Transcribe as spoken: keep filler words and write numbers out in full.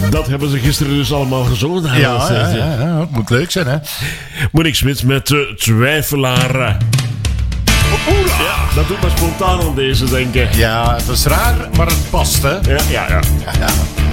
Dat hebben ze gisteren dus allemaal gezongen. Ja, dat, ja, ja, ja, het moet leuk zijn, hè? Monique Smit met uh, Twijfelaar. Oeh, Ja, dat doet maar spontaan aan deze, denk ik. ja, het is raar, maar het past, hè? Ja, ja, ja. Ja, ja.